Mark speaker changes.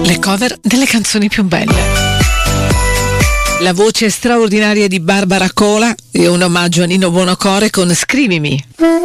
Speaker 1: le cover delle canzoni più belle. La voce straordinaria di Barbara Cola e un omaggio a Nino Buonocore con Scrivimi.